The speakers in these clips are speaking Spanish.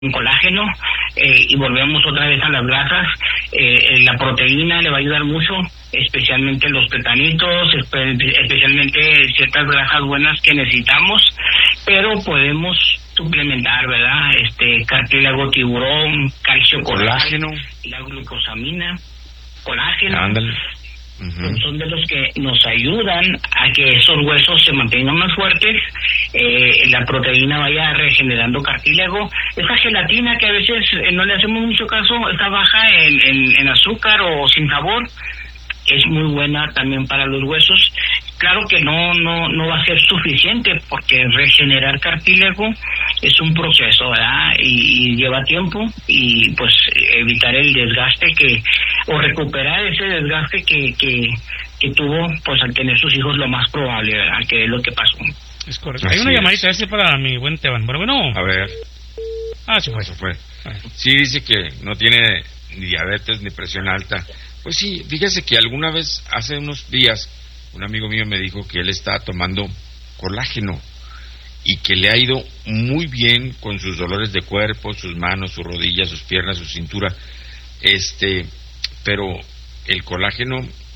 colágeno, y volvemos otra vez a las grasas. La proteína le va a ayudar mucho, especialmente los tetanitos, especialmente ciertas grasas buenas que necesitamos, pero podemos suplementar, ¿verdad? Cartílago tiburón, calcio colágeno, la glucosamina, colágeno. Ándale. Son de los que nos ayudan a que esos huesos se mantengan más fuertes, la proteína vaya regenerando cartílago. Esa gelatina que a veces no le hacemos mucho caso, está baja en azúcar o sin sabor, es muy buena también para los huesos. Claro que no va a ser suficiente, porque regenerar cartílago es un proceso, ¿verdad? Y lleva tiempo, y pues evitar el desgaste o recuperar ese desgaste que tuvo, pues al tener sus hijos, lo más probable, ¿verdad? Que es lo que pasó. Es correcto. Hay una llamadita para mi buen Teban. Bueno. A ver. Se fue. Sí, dice que no tiene ni diabetes ni presión alta. Pues sí, fíjese que alguna vez, hace unos días, un amigo mío me dijo que él está tomando colágeno y que le ha ido muy bien con sus dolores de cuerpo, sus manos, sus rodillas, sus piernas, su cintura. Pero el colágeno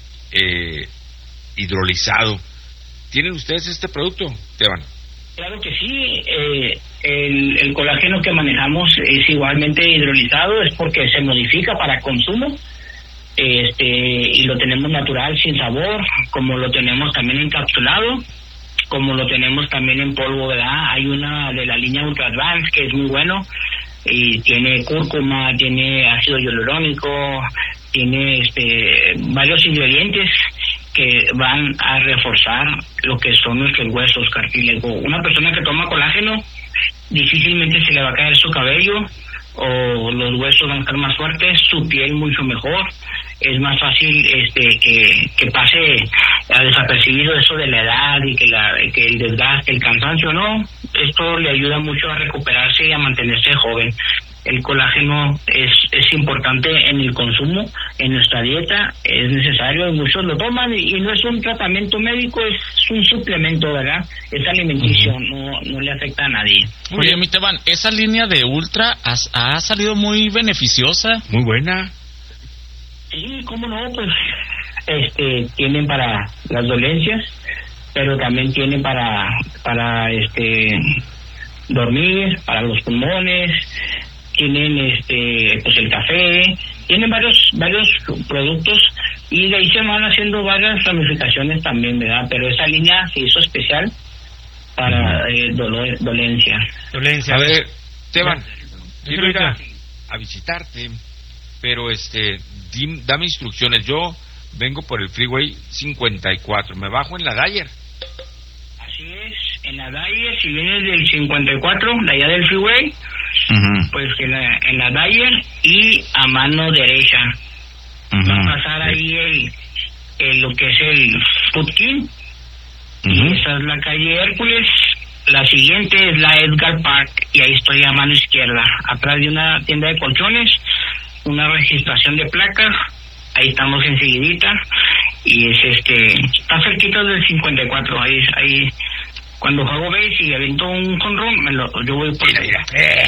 hidrolizado, ¿tienen ustedes este producto, Teban? Claro que sí. El colágeno que manejamos es igualmente hidrolizado, es porque se modifica para consumo. Y lo tenemos natural, sin sabor, como lo tenemos también encapsulado, como lo tenemos también en polvo, ¿verdad? Hay una de la línea Ultra Advance que es muy bueno, y tiene cúrcuma, tiene ácido hialurónico, tiene varios ingredientes que van a reforzar lo que son nuestros huesos, cartílago. Una persona que toma colágeno difícilmente se le va a caer su cabello, o los huesos van a estar más fuertes, su piel mucho mejor. Es más fácil que pase a desapercibido eso de la edad y que el desgaste, el cansancio, no. Esto le ayuda mucho a recuperarse y a mantenerse joven. El colágeno es importante en el consumo, en nuestra dieta, es necesario, muchos lo toman, y no es un tratamiento médico, es un suplemento, ¿verdad? Es alimenticio, no le afecta a nadie. Oye, mi Teban, esa línea de Ultra ha salido muy beneficiosa. Muy buena. Sí, cómo no, pues tienen para las dolencias, pero también tienen para dormir, para los pulmones, tienen pues el café, tienen varios productos, y de ahí se van haciendo varias ramificaciones también, ¿verdad? Pero esa línea se hizo especial para dolencia. A ver, Teban, quiero ir a visitarte, pero dame instrucciones. Yo vengo por el Freeway 54, me bajo en la Dyer. Así es, en la Dyer, si vienes del 54, de allá del Freeway, pues en la Dyer, y a mano derecha va a pasar ahí lo que es el Food King, y esa es la calle Hércules. La siguiente es la Edgar Park, y ahí estoy a mano izquierda, atrás de una tienda de colchones, una registración de placas, ahí estamos enseguidita, y está cerquita del 54, ahí cuando juego base y aviento un jonrón, yo voy por allá.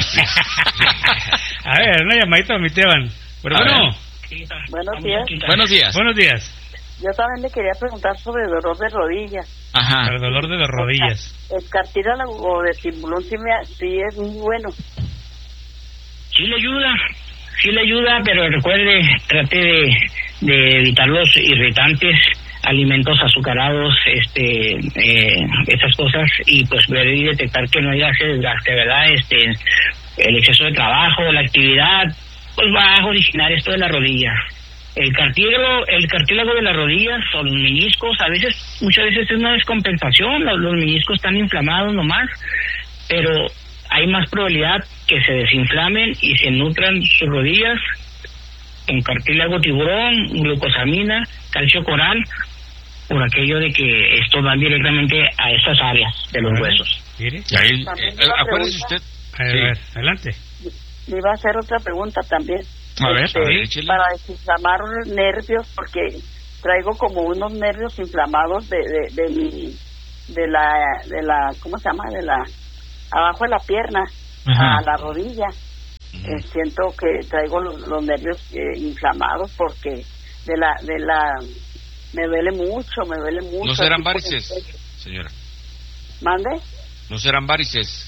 A ver, una llamadita a mi Teban. Bueno. Buenos días. Yo también le quería preguntar sobre el dolor de rodillas. Ajá. El dolor de las rodillas. El cartílago de tiburón sí es muy bueno. Sí le ayuda, pero recuerde, trate de evitar los irritantes, alimentos azucarados, esas cosas, y pues ver y detectar que no haya ese desgaste, ¿verdad? El exceso de trabajo, la actividad, pues va a originar esto de la rodilla. El cartílago de las rodillas o los meniscos, muchas veces es una descompensación, los meniscos están inflamados nomás, pero hay más probabilidad que se desinflamen y se nutran sus rodillas con cartílago tiburón, glucosamina, calcio coral, por aquello de que esto va directamente a esas áreas de los huesos. ¿Mire? Acuérdese usted. A ver, adelante. Me iba a hacer otra pregunta también. A ver, para desinflamar nervios, porque traigo como unos nervios inflamados de la ¿cómo se llama? Abajo de la pierna, a la rodilla. siento que traigo los nervios inflamados porque me duele mucho. ¿No serán varices, señora? ¿Mande? ¿No serán varices?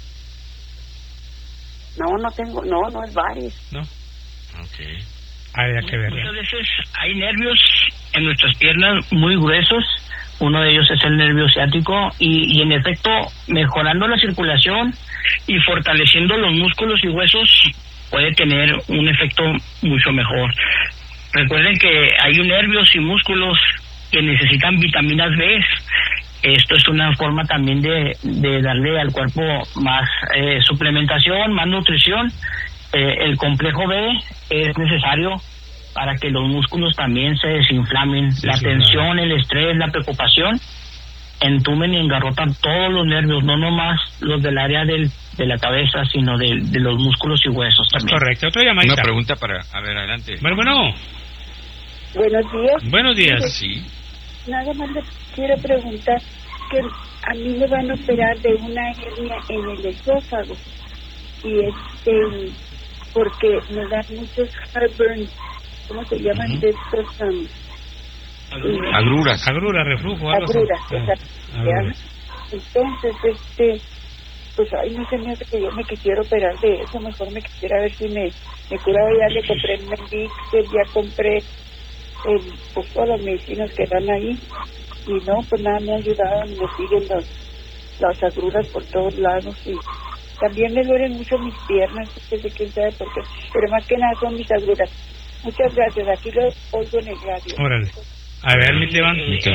No tengo, no es varices. No. Okay. Habría que ver. Muchas veces hay nervios en nuestras piernas muy gruesos. Uno de ellos es el nervio ciático y en efecto, mejorando la circulación y fortaleciendo los músculos y huesos puede tener un efecto mucho mejor. Recuerden que hay nervios y músculos que necesitan vitaminas B. Esto es una forma también de darle al cuerpo más suplementación, más nutrición. El complejo B es necesario para que los músculos también se desinflamen. La tensión, el estrés, la preocupación entumen y engarrotan todos los nervios, no nomás los del área de la cabeza, sino de los músculos y huesos también. Correcto. Otra llamadita. Una pregunta para... A ver, adelante. Bueno. Buenos días. Buenos días. Sí. Nada más le quiero preguntar que a mí me van a operar de una hernia en el esófago y porque me dan muchos heartburn, ¿cómo se llaman? De estos Agruras. Agrura, reflujo, algo así. agruras, exacto. Entonces, pues ay, no se me hace que yo me quisiera operar de eso, mejor me quisiera ver si me curaba. Ya le compré el Mendixer, ya compré pues todas las medicinas que dan ahí y no, pues nada me ha ayudado, me siguen las agruras por todos lados y también me duelen mucho mis piernas, desde quién sabe por qué, pero más que nada son mis agruras. Muchas gracias, aquí lo oigo en el radio. Órale. A ver, mi Teban.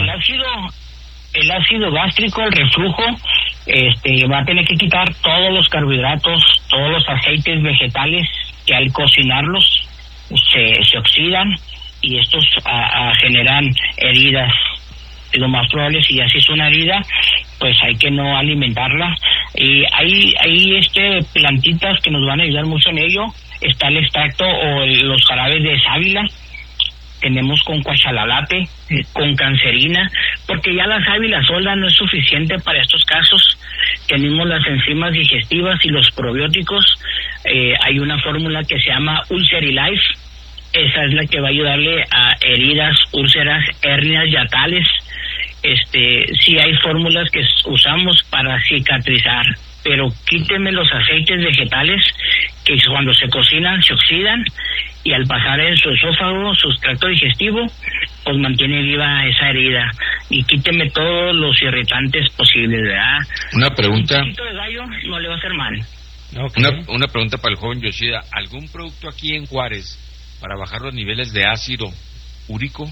El ácido gástrico, el reflujo, va a tener que quitar todos los carbohidratos, todos los aceites vegetales que al cocinarlos se oxidan y estos generan heridas. Lo más probable, si ya se hizo una herida, pues hay que no alimentarla. Y hay plantitas que nos van a ayudar mucho en ello. Está el extracto o los jarabes de sábila. Tenemos con cuachalalate, con cancerina, porque ya la sábila sola no es suficiente para estos casos. Tenemos las enzimas digestivas y los probióticos. Hay una fórmula que se llama Ulcerilife. Esa es la que va a ayudarle a heridas, úlceras, hernias yatales. Sí hay fórmulas que usamos para cicatrizar, pero quíteme los aceites vegetales que cuando se cocinan se oxidan y al pasar en su esófago, su tracto digestivo, pues mantiene viva esa herida y quíteme todos los irritantes posibles, ¿verdad? Una pregunta. Un poquito de gallo no le va a hacer mal. Okay. Una pregunta para el joven Yoshida. ¿Algún producto aquí en Juárez para bajar los niveles de ácido úrico?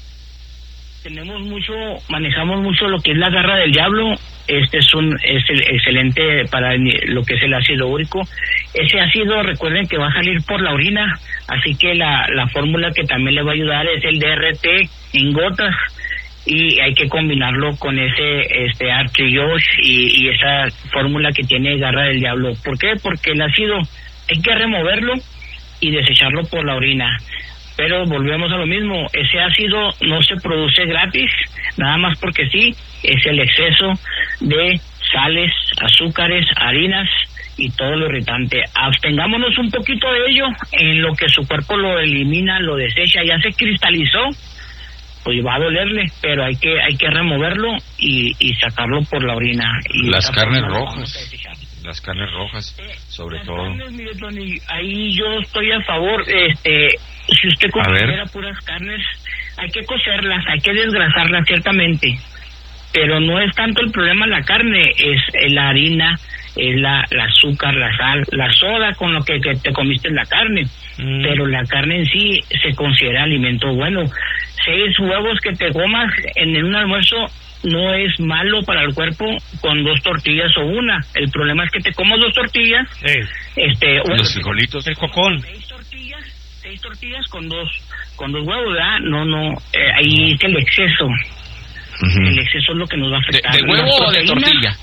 Manejamos mucho lo que es la garra del diablo. Es excelente para lo que es el ácido úrico. Ese ácido, recuerden que va a salir por la orina, así que la fórmula que también le va a ayudar es el DRT en gotas y hay que combinarlo con ese Artriosh y esa fórmula que tiene garra del diablo. ¿Por qué? Porque el ácido hay que removerlo y desecharlo por la orina. Pero volvemos a lo mismo, ese ácido no se produce gratis, nada más porque sí, es el exceso de sales, azúcares, harinas y todo lo irritante. Abstengámonos un poquito de ello, en lo que su cuerpo lo elimina, lo desecha, ya se cristalizó, pues va a dolerle, pero hay que removerlo y sacarlo por la orina. Y las carnes rojas. Las carnes rojas, sobre las todo. Carnes, mire, Tony, ahí yo estoy a favor. Si usted considera puras carnes, hay que cocerlas, hay que desgrasarlas ciertamente, pero no es tanto el problema la carne, es la harina, es la azúcar, la sal, la soda con lo que te comiste la carne. Pero la carne en sí se considera alimento bueno. 6 huevos que te comas en un almuerzo no es malo para el cuerpo con 2 tortillas o una. El problema es que te comas 2 tortillas. Los frijolitos, el cocón. 6 tortillas con dos huevos, ¿verdad? No, ahí es el exceso. El exceso es lo que nos va a afectar. ¿De huevo o de tortilla?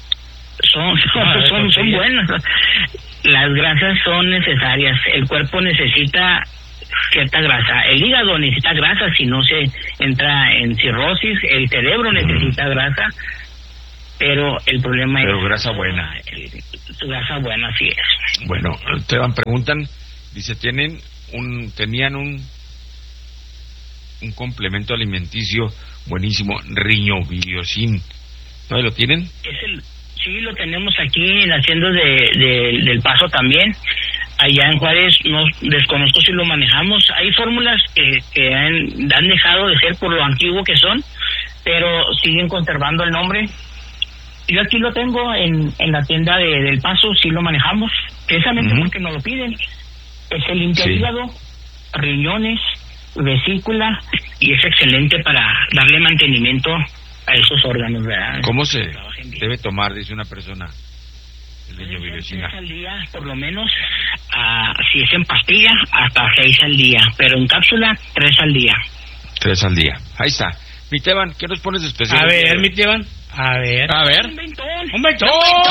Son buenas. Las grasas son necesarias. El cuerpo necesita cierta grasa. El hígado necesita grasa, si no se entra en cirrosis. El cerebro necesita grasa, pero el problema es grasa buena. su grasa buena, así es. Bueno, Esteban, preguntan, dice, tenían un complemento alimenticio buenísimo, riñoviriosin. ¿No lo tienen? Sí, lo tenemos aquí en la hacienda del Paso también. Allá en Juárez, no desconozco si lo manejamos. Hay fórmulas que han dejado de ser por lo antiguo que son, pero siguen conservando el nombre. Yo aquí lo tengo en la tienda del Paso, sí lo manejamos, precisamente porque nos lo piden. Se limpia el hígado, riñones, vesícula, y es excelente para darle mantenimiento a esos órganos, ¿verdad? ¿Cómo se debe tomar, dice una persona, el riñoviriosin? 3 al día, por lo menos. Si es en pastilla, hasta 6 al día, pero en cápsula, 3 al día. 3 al día. Ahí está. Mi Teban, ¿qué nos pones de especial? A ver, mi Teban. A ver. Un mentón. ¡Un mentón!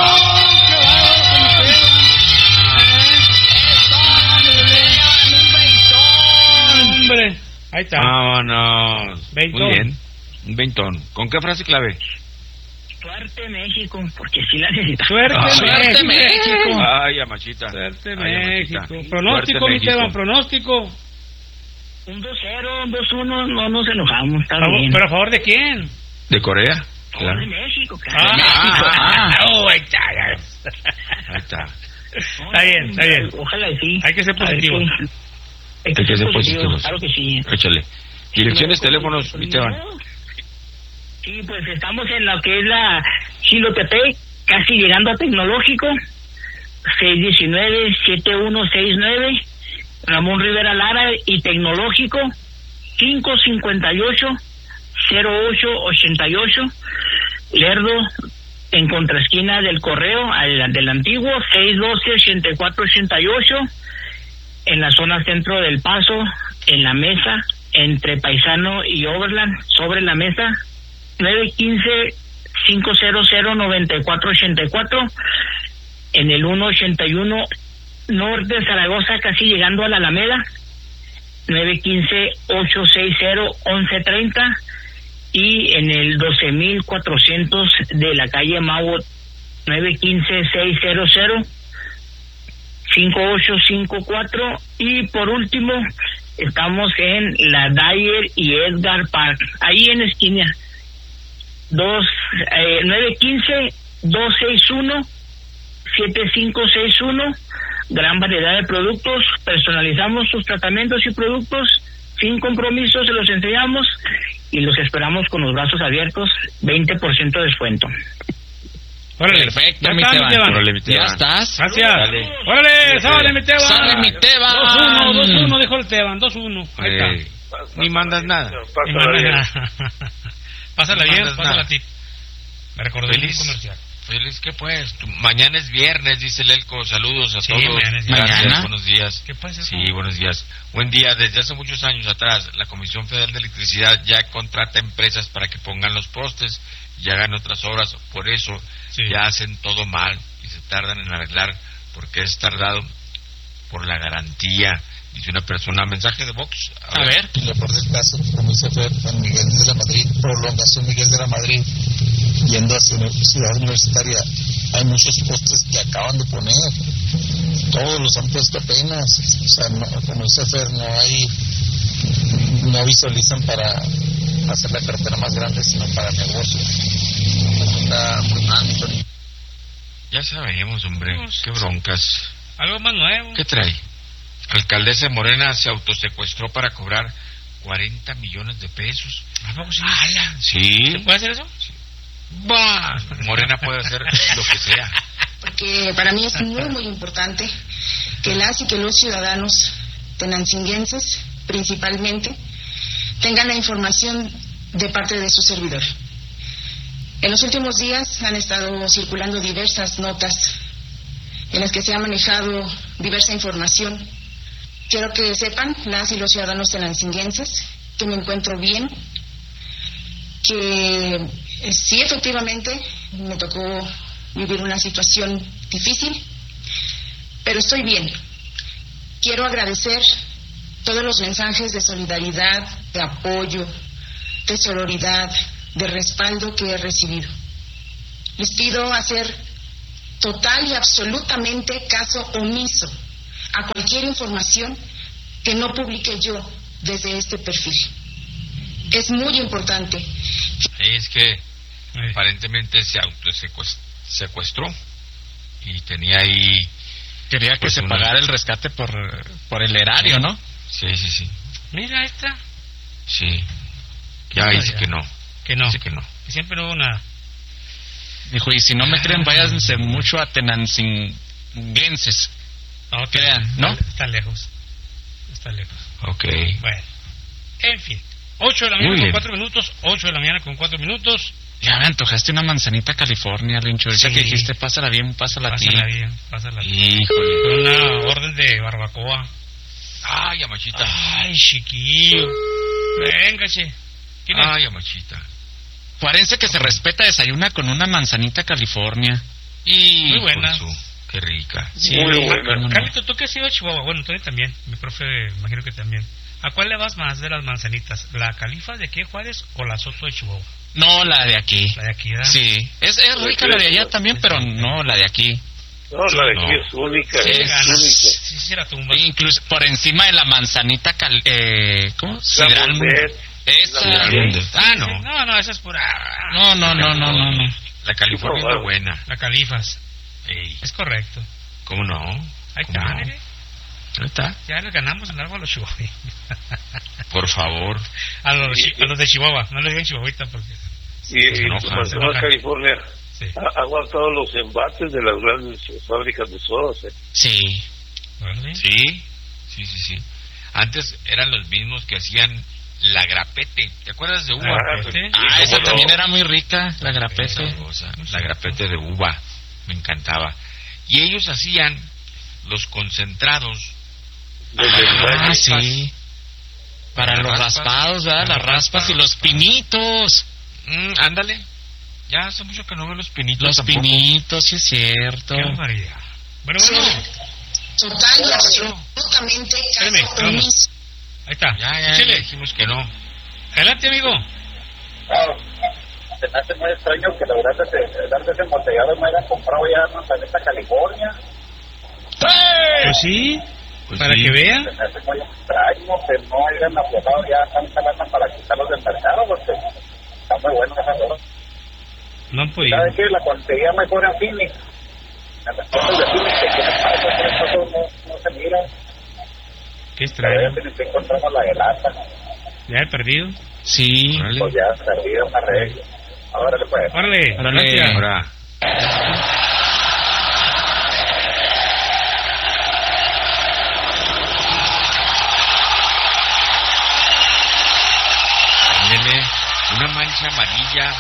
¡Hombre! Ahí está. Vámonos. Veintón. Muy bien. Un veintón. ¿Con qué frase clave? Suerte México, porque sí la necesitamos. ¡Suerte México! Ay, amachita. ¡Suerte Ay, México! amachita. Pronóstico, Suerte, mi Teban, México. pronóstico. Un 2-0, un 2-1, no nos enojamos, está ¿Pero bien. a favor de quién? ¿De Corea? Favor Claro. de México, claro. Ahí está. Ahí está. Está bien, está bien. Ojalá y sí. Hay que ser A ver positivo. qué- Hay Hay que ser positivos. claro que sí. Échale. Direcciones, No, teléfonos, mi Teban. Sí, pues estamos en lo que es la Xilotepec, casi llegando a Tecnológico, 619-7169, Ramón Rivera Lara y Tecnológico, 558-0888, Lerdo, en contraesquina del Correo, del antiguo, 612-8488, en la zona centro del Paso, en la mesa, entre Paisano y Overland, sobre la mesa, 915-500-9484, en el 181 norte de Zaragoza, casi llegando a la Alameda, 915-860-1130, y en el 12400 de la calle Mau, 915-600-5854, y por último estamos en la Dyer y Edgar Park, ahí en esquina, 915-261-7561, gran variedad de productos, personalizamos sus tratamientos y productos sin compromiso, se los enseñamos y los esperamos con los brazos abiertos, 20% de descuento. Órale. Perfecto, Ya mi está, Teban. mi Teban. Órale, mi Ya Teban. estás. Gracias. Dale. ¡Órale! ¡Sale, mi Teban! ¡Sale, mi Teban! 2-1, dijo el Teban. 2-1. Ahí está. Ni mandas nada. Pásala No bien, mandas pásala nada. a ti. Me recordé un Feliz. comercial. Feliz que pues. Mañana es viernes, dice el Elco. Saludos a Sí, todos. mañana es Gracias, viernes. buenos días. ¿Qué pasa? Sí, buenos días. Buen día. Desde hace muchos años atrás, la Comisión Federal de Electricidad ya contrata empresas para que pongan los postes y hagan otras obras. Por eso Sí. ya hacen todo mal y se tardan en arreglar porque es tardado por la garantía. Dice una persona, mensaje de Vox. A ver. Y lo peor del caso, como dice Fer, San Miguel de la Madrid, prolongación Miguel de la Madrid, yendo hacia Ciudad Universitaria, hay muchos postes que acaban de poner, todos los han puesto apenas, o sea, no, como dice Fer, no visualizan para hacer la carretera más grande, sino para negocio. Está muy mal, Tony. Ya sabemos, hombre, qué broncas. Algo más nuevo. ¿Qué trae? Alcaldesa de Morena se autosecuestró para cobrar 40 millones de pesos. ¿A poco sí? ¡Hala! Sí. ¿Se puede hacer eso? ¡Bah! Morena puede hacer lo que sea. Porque para mí es muy importante que las y que los ciudadanos tenancinguenses, principalmente, tengan la información de parte de su servidor. En los últimos días han estado circulando diversas notas en las que se ha manejado diversa información. Quiero que sepan, las y los ciudadanos tenancinguenses, que me encuentro bien, que sí, efectivamente, me tocó vivir una situación difícil, pero estoy bien. Quiero agradecer todos los mensajes de solidaridad, de apoyo, de sororidad, de respaldo que he recibido. Les pido hacer total y absolutamente caso omiso a cualquier información que no publique yo desde este perfil. Es muy importante. Es que aparentemente se autosecuestró y tenía ahí... Quería que se pagara el rescate por el erario, ¿no? Sí. Mira esta. Sí. Ya dice que no. Que no. Dice que no. Que siempre no hubo nada. Dijo, y si no me creen, váyanse mucho a Tenancinguenses. No crean, ¿no? Está lejos. Ok. Bueno. En fin. 8 de la mañana con 4 minutos. 8 de la mañana con 4 minutos. Ya me antojaste una manzanita California, Lencho. Ahorita que dijiste, pásala bien, pásala a ti. Pásala bien. Híjole. Con una orden de barbacoa. Ay, Amachita. Ay, chiquillo. Véngase. ¿Quién es? Ay, Amachita. Juarense que se respeta desayuna con una manzanita California. Y muy buena. Qué rica. Sí, muy buena. Carlito, ¿tú qué has ido a Chihuahua? Bueno, Tony también. Mi profe, imagino que también. ¿A cuál le vas más de las manzanitas? ¿La Califa de aquí, Juárez, o la Soto de Chihuahua? No, la de aquí. La de aquí, ¿verdad? Sí. Es rica la de allá también, pero no la de aquí. No, la de aquí es única. Sí, sí, la tumba. Incluso por encima de la manzanita ¿cómo? Sidral Mundet. Esa. No, esa es pura. No. La California es la buena. La Califas. Ey. Es correcto. ¿Cómo no? Ahí ¿Cómo está, no? mire. Ahí está. Ya les ganamos en algo a los chihuahuas. Por favor. A los de Chihuahua. No les digan chihuahuita porque... Y se enoja. California Sí. ha aguantado los embates de las grandes fábricas de sodas. Sí. Órale. Sí. Antes eran los mismos que hacían la grapete. ¿Te acuerdas de uva? Grapete. Esa también era muy rica, la grapete. La grapete de uva. Me encantaba. Y ellos hacían los concentrados. Sí. Para los raspados, ¿verdad? Las raspas y los pinitos. Ándale. Ya hace mucho que no veo los pinitos. Los tampoco. pinitos, sí es cierto. Qué barbaridad. Bueno. Total y absolutamente Espérame, caso vamos. omiso. Ahí está. Ya Chile. dijimos que no. Adelante, amigo. Se me hace muy extraño que la verdad de ese embotellado me hayan comprado ya manzanita California. Pues sí. Pues para sí. que vean. Se me hace muy extraño que no hayan aflojado ya tanta lana para quitarlos del mercado, porque está muy bueno esa cosa. No han podido. ¿Sabes qué? La conseguía mejor en Phoenix. En las cosas de Phoenix que tienen para no se mira. Qué Pero ya extraño. que encontramos la de lata. Ya he perdido. Sí. Órale. Pues ya perdido una regla. Ahora le puede. Órale. Órale. Gracias. Ahora. Ándele, una mancha amarilla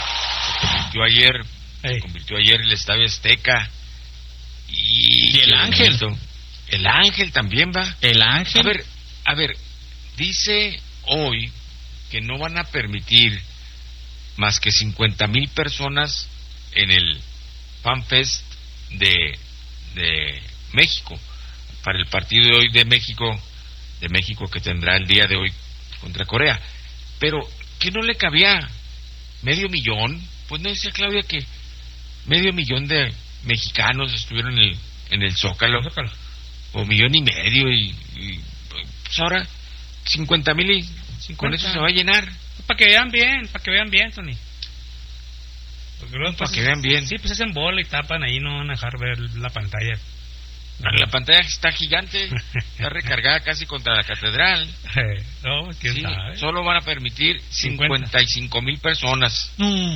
se convirtió ayer el Estadio Azteca. Y el Ángel. El Ángel también va. El Ángel. A ver, dice hoy que no van a permitir más que 50,000 personas en el Fan Fest de México, para el partido de hoy de México que tendrá el día de hoy contra Corea. Pero, ¿qué no le cabía? ¿500,000? Pues no decía Claudia que 500,000 de mexicanos estuvieron en el Zócalo, o 1,500,000 y pues ahora 50,000 y con eso se va a llenar. Para que vean bien, Tony. Porque luego, Para que vean bien. Sí, pues hacen bola y tapan ahí, no van a dejar ver la pantalla. La pantalla está gigante, está recargada casi contra la catedral. No, quién Sí, sabe. solo van a permitir 55,000 personas.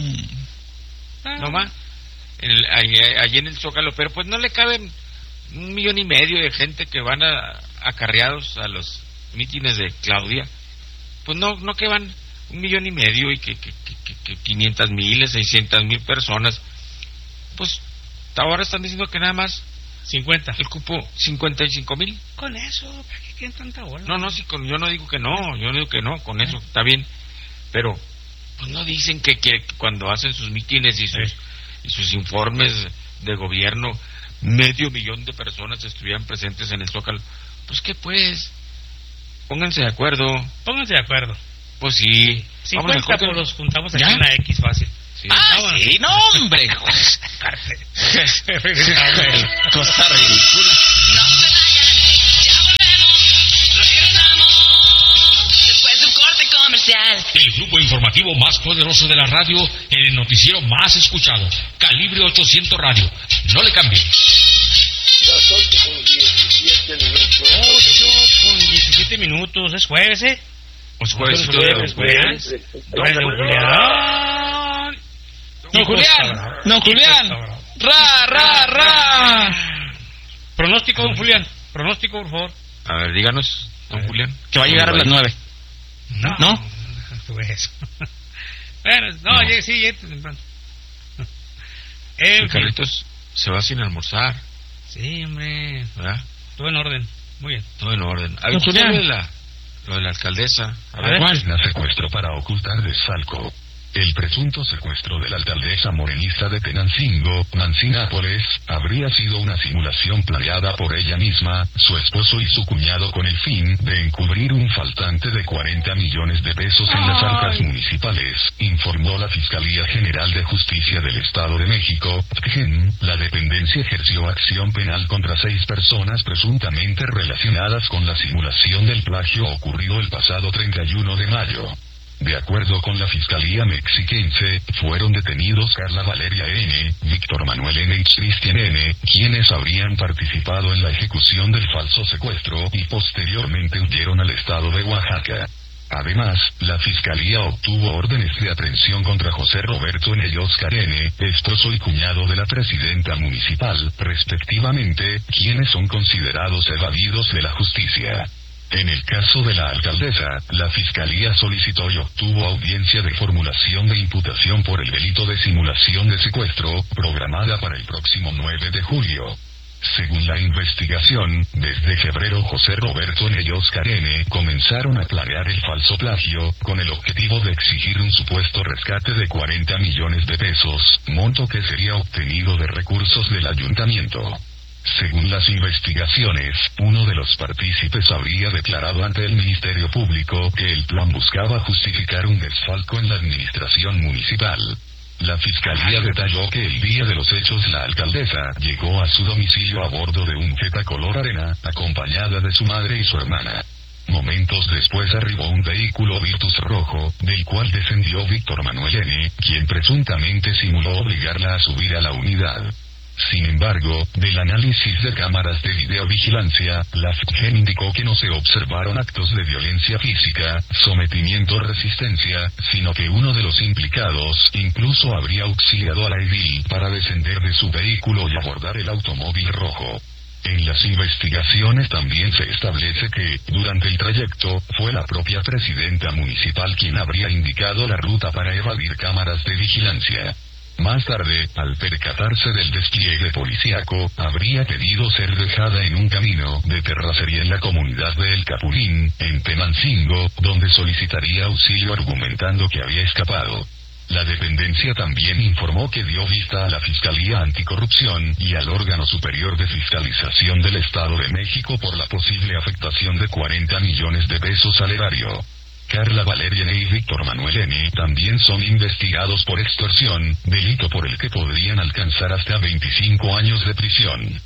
No más. Allí en el Zócalo, pero pues no le caben 1,500,000 de gente que van acarreados a los mítines de Claudia. Pues no que van 1,500,000 y que 500,000, 600,000 personas. Pues ahora están diciendo que nada más 50. el cupo 55,000. Con eso, ¿para qué quieren tanta bola? No, sí, yo no digo que no, con eso está bien, pero pues no dicen que cuando hacen sus mítines y sus informes de gobierno 500,000 de personas estuvieran presentes en el Zócalo. Pues qué pues, pónganse de acuerdo. Pónganse de acuerdo. Pues sí. 50 Vamos, pues los juntamos aquí ¿Ya? en la X fácil. Sí. Sí, no, hombre. Cosa ridícula. No se vayan, ya volvemos, regresamos, después de un corte comercial. El grupo informativo más poderoso de la radio, en el noticiero más escuchado, Calibre 800 Radio. No le cambie. 8:17 minutos. ¿Es jueves, eh? Pues jueves, Don Julián. Ra. Pronóstico, don Julián. Pronóstico, por favor. A ver, díganos, don Julián. Que va a llegar a las 9. ¿No? Tú eso. Bueno, no. Sí, temprano. Carlitos se va sin almorzar. Sí, hombre. ¿Verdad? Todo en orden. Muy bien. Todo en orden. A ver, Don Julián. lo de la alcaldesa. A ver. ¿Cuál? La secuestro para ocultar desfalco. El presunto secuestro de la alcaldesa morenista de Tenancingo, Nancy Nápoles, habría sido una simulación planeada por ella misma, su esposo y su cuñado con el fin de encubrir un faltante de 40 millones de pesos en las arcas municipales, informó la Fiscalía General de Justicia del Estado de México, FGEM. La dependencia ejerció acción penal contra 6 personas presuntamente relacionadas con la simulación del plagio ocurrido el pasado 31 de mayo. De acuerdo con la Fiscalía Mexiquense, fueron detenidos Carla Valeria N., Víctor Manuel N. y Cristian N., quienes habrían participado en la ejecución del falso secuestro y posteriormente huyeron al estado de Oaxaca. Además, la Fiscalía obtuvo órdenes de aprehensión contra José Roberto N. y Oscar N., esposo y cuñado de la presidenta municipal, respectivamente, quienes son considerados evadidos de la justicia. En el caso de la alcaldesa, la Fiscalía solicitó y obtuvo audiencia de formulación de imputación por el delito de simulación de secuestro, programada para el próximo 9 de julio. Según la investigación, desde febrero José Roberto N. y Oscar N. comenzaron a planear el falso plagio, con el objetivo de exigir un supuesto rescate de 40 millones de pesos, monto que sería obtenido de recursos del ayuntamiento. Según las investigaciones, uno de los partícipes habría declarado ante el Ministerio Público que el plan buscaba justificar un desfalco en la administración municipal. La Fiscalía detalló que el día de los hechos la alcaldesa llegó a su domicilio a bordo de un Jetta color arena, acompañada de su madre y su hermana. Momentos después arribó un vehículo Virtus rojo, del cual descendió Víctor Manuel N., quien presuntamente simuló obligarla a subir a la unidad. Sin embargo, del análisis de cámaras de videovigilancia, la FGEM indicó que no se observaron actos de violencia física, sometimiento o resistencia, sino que uno de los implicados incluso habría auxiliado a la edil para descender de su vehículo y abordar el automóvil rojo. En las investigaciones también se establece que, durante el trayecto, fue la propia presidenta municipal quien habría indicado la ruta para evadir cámaras de vigilancia. Más tarde, al percatarse del despliegue policíaco, habría pedido ser dejada en un camino de terracería en la comunidad de El Capulín, en Tenancingo, donde solicitaría auxilio argumentando que había escapado. La dependencia también informó que dio vista a la Fiscalía Anticorrupción y al órgano superior de fiscalización del Estado de México por la posible afectación de 40 millones de pesos al erario. Carla Valeria N. y Víctor Manuel N. también son investigados por extorsión, delito por el que podrían alcanzar hasta 25 años de prisión.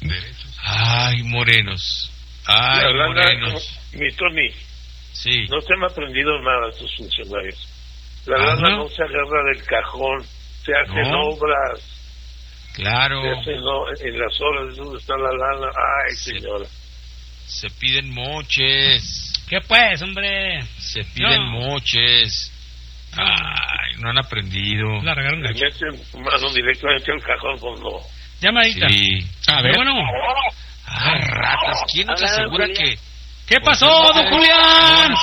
Ay, morenos. Ay, morenos. Mi Tony, sí. No se han aprendido nada estos funcionarios. La lana no se agarra del cajón, se hacen obras. Claro. Se hacen en las horas donde está la lana. Ay, señora. Se piden moches. ¿Qué pues, hombre? Se piden moches. Ay, no han aprendido. Largaron le meten mano directamente al cajón cuando... Llamadita. Sí. A ver. Bueno. Ay, ratas. ¿Quién nos asegura que...? ¿Qué pasó, don Julián?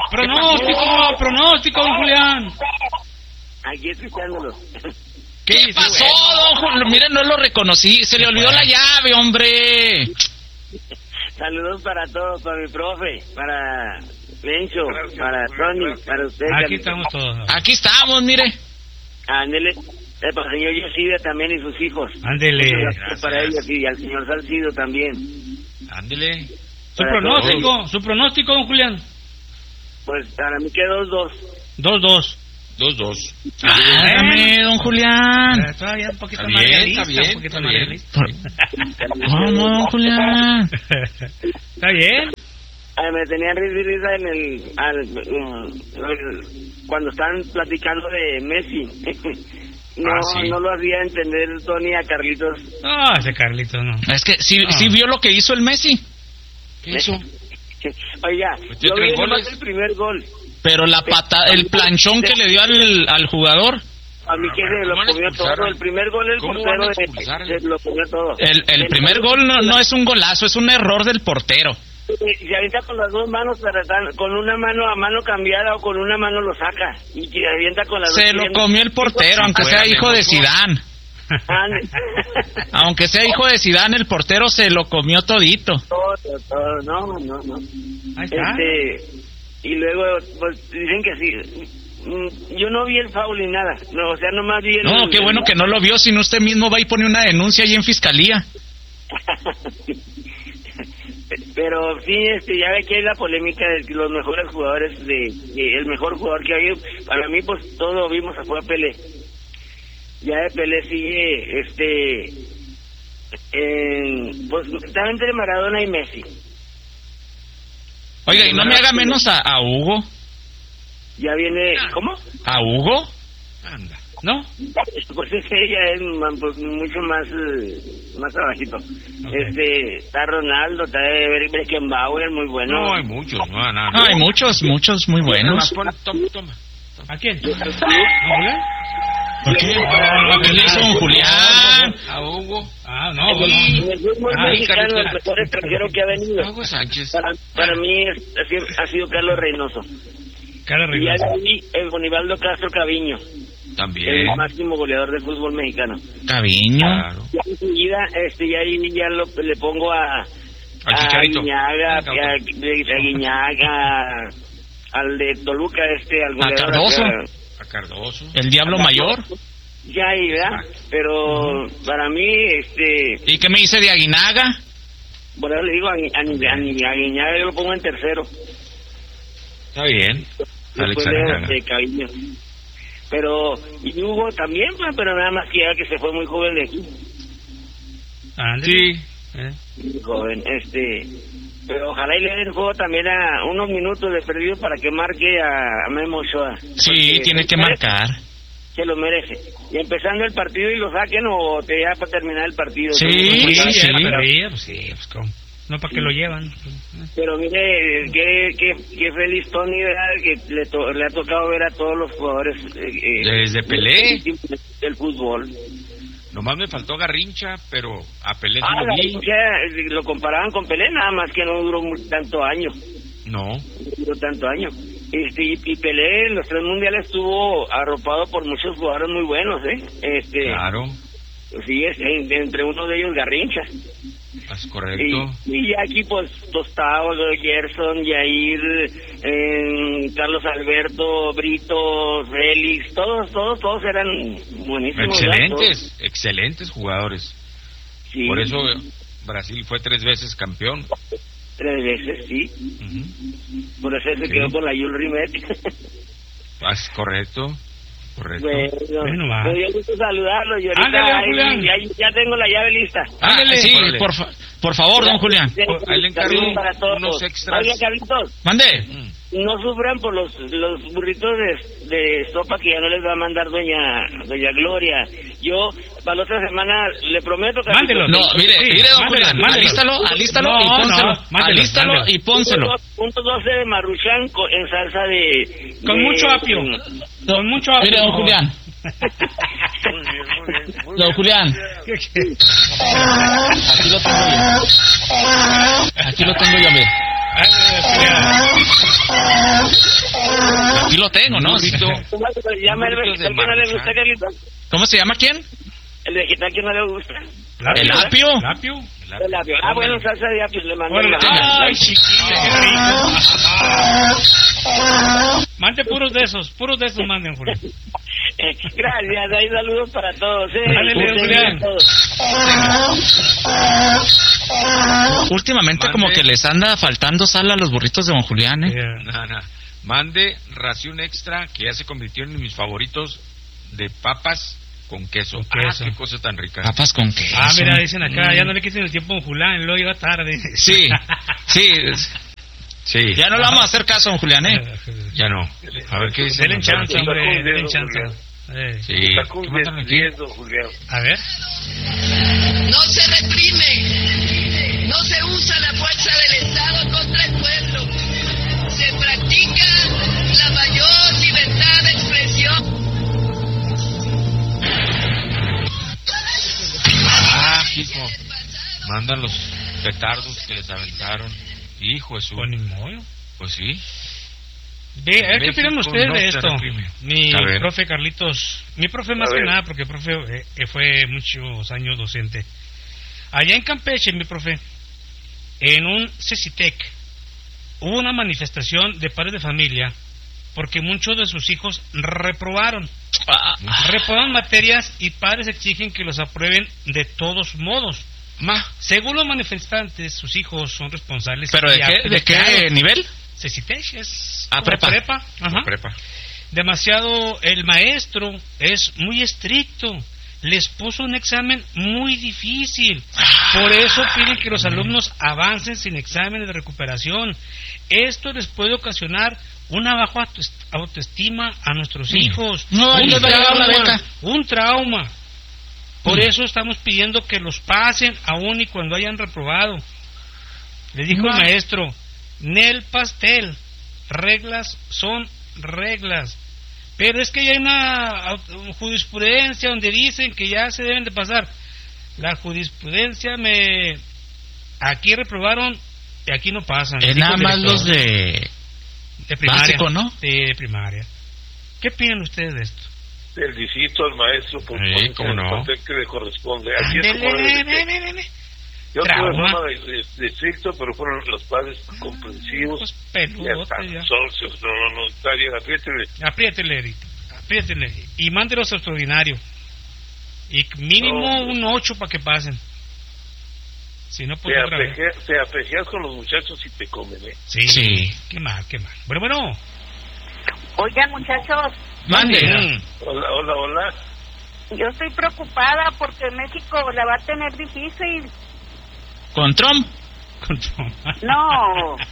Pronóstico, don Julián. Aquí escuchándolo. ¿Qué pasó, don Julián? Mira, no lo reconocí. Se le olvidó la llave, hombre. Saludos para todos, para mi profe, para Lencho, para Tony, para usted. Aquí estamos todos. Aquí estamos, mire. Ándele, para el señor Yesidia también y sus hijos. Ándele. Para ellos y al señor Salcido también. Ándele. Su pronóstico, don Julián. Pues para mí que 2-2. 2-2. 2-2. Dame, don Julián. Todavía un poquito Está más bien, realista. está bien, Un poquito está más bien. realista. ¿Cómo, don Julián? Está bien. Me tenían risa cuando estaban platicando de Messi. No lo hacía entender Tony a Carlitos. No, ese Carlitos no. Es que sí vio lo que hizo el Messi. ¿Qué hizo? Oiga, Metió yo vi 3 nomás goles. el primer gol. Pero la el planchón que le dio al jugador. A mí que se lo comió todo. El primer gol el portero se lo comió todo. El primer gol no es un golazo, es un error del portero. Se avienta con las dos manos, con una mano a mano cambiada o con una mano lo saca. Y se avienta con las dos. Se lo comió el portero, aunque sea hijo de Zidane. Aunque sea hijo de Zidane, el portero se lo comió todito. Todo. No. Ahí está. Y luego, pues dicen que sí. Yo no vi el foul ni nada. No, o sea, nomás vi el. No, qué bueno que no lo vio, si no usted mismo va y pone una denuncia ahí en fiscalía. Pero sí, ya ve que hay la polémica de los mejores jugadores, el mejor jugador que ha habido. Para mí, pues todo vimos fue a Pelé. Ya de Pelé sigue, pues estaba entre Maradona y Messi. Oiga, y no me haga menos a Hugo. Ya viene, ¿cómo? ¿A Hugo? Anda. ¿No? Pues ese ya es mucho más abajito. Okay. Está Ronaldo, está Beckenbauer, muy bueno. No, hay muchos, no. Hay muchos muy buenos. Toma. ¿A quién? ¿Por qué? ¿Qué le hizo don Julián? A Hugo. No. En el fútbol mexicano, el mejor extranjero que ha venido. Hugo Sánchez. Para mí ha sido Carlos Reynoso. Y ya vi el Bonibaldo Castro Caviño. También. El máximo goleador del fútbol mexicano. Caviño. Claro. Ya enseguida, ya le pongo a Guiñaga, a Guiñaga, al de Toluca, al goleador. A Cardoso. El Diablo Mayor. Ya ahí, ¿verdad? Pero para mí, ¿Y qué me dice de Aguinaga? Bueno, le digo a Guiñaga, yo lo pongo en tercero. Está bien. Después de Caviño. Pero, y Hugo también, pero nada más que se fue muy joven de aquí. Sí. Muy joven, pero ojalá y le den juego también a unos minutos de perdido para que marque a Memo Ochoa. Sí, tiene que marcar. Se lo merece. Y empezando el partido y lo saquen o ya para terminar el partido. Sí. Pues ¿cómo? No, ¿para qué lo llevan? Pero mire, qué feliz Tony, ¿verdad? Que le ha tocado ver a todos los jugadores desde Pelé del fútbol. Nomás me faltó Garrincha, pero a Pelé sí lo vi. Garrincha lo comparaban con Pelé, nada más que no duró tanto año. No duró tanto año. Y Pelé en los 3 mundiales estuvo arropado por muchos jugadores muy buenos, Claro. Sí, entre uno de ellos Garrincha. Es correcto. Y aquí pues Tostado, Gerson, Jair, Carlos Alberto, Brito, Félix, todos eran buenísimos. Excelentes jugadores. Sí. Por eso Brasil fue 3 veces campeón. 3 veces, sí. Uh-huh. Por eso se quedó con la Jules Rimet. Es correcto. Bueno, me dio gusto saludarlo y ahorita ya tengo la llave lista. Ándale, sí, por favor, don Julián. Ahí le encargo para todos. unos extras. Oiga, Carlitos. Mande. No sufran por los burritos de sopa que ya no les va a mandar doña Gloria. Yo, para la otra semana, le prometo que... Mándelo. No, mire, don Julián, alístalo y pónselo. Alístalo y pónselo. Punto 12 de Maruchan en salsa de... Con mucho apio. Con mucho apio. Mire, don Julián. Don Julián. Aquí lo tengo yo, mire. Aquí lo tengo, ¿no? ¿Llama el vegetal que no le gusta, Carlitos? ¿Cómo se llama quién? El vegetal que no le gusta. ¿El apio? El apio. Bueno, salsa de apio le mando. Ay, chiquilla, qué rico. Mande puros de esos manden, Julián. Gracias, hay saludos para todos. Julián. Últimamente como que les anda faltando sal a los burritos de don Julián, No. mande ración extra, que ya se convirtió en mis favoritos, de papas con queso. Qué cosa tan rica. Papas con queso. Mira, dicen acá, ya no le quiten el tiempo a don Julián, luego llega tarde. Sí. Ya no le vamos a hacer caso a don Julián, Ya no. A ver qué dice. Denle chance, hombre, denle chance. Sí. Está convirtiendo, Julián. A ver. No se reprime, no se usa la fuerza del Estado contra el pueblo, se practica la mayor libertad de expresión. Hijo, mandan los petardos que les aventaron. Hijo de su... Pues sí. A ver, ¿qué opinan ustedes de esto? Mi A ver. profe Carlitos, mi profe más que nada, porque el profe fue muchos años docente. Allá en Campeche, mi profe, en un CECITEC, hubo una manifestación de padres de familia porque muchos de sus hijos reprobaron. Reprobaron materias y padres exigen que los aprueben de todos modos. Según los manifestantes, sus hijos son responsables. ¿Pero de qué nivel? CECITEC es prepa. Ajá. Prepa. Demasiado, el maestro es muy estricto, les puso un examen muy difícil, por eso piden que los alumnos avancen sin exámenes de recuperación. Esto les puede ocasionar una baja autoestima a nuestros hijos, un trauma. Por eso estamos pidiendo que los pasen aún y cuando hayan reprobado. Le dijo el maestro: Nel pastel, reglas son reglas. Pero es que ya hay una jurisprudencia donde dicen que ya se deben de pasar. La jurisprudencia aquí reprobaron y aquí no pasan. Es nada más los de primaria, básico, ¿no? De primaria. ¿Qué opinan ustedes de esto? Felicito al maestro por ¿cómo no? el papel que le corresponde. Así es como yo tuve forma de estricto, pero fueron los padres comprensivos y hasta socios. No, está bien, apriétele y mándelos a extraordinario y mínimo un 8 para que pasen. Si no, pues te apejeas con los muchachos y te comen, Sí. Qué mal. Bueno. Oigan, muchachos. Mande. Hola. Yo estoy preocupada porque México la va a tener difícil. ¿Con Trump? No.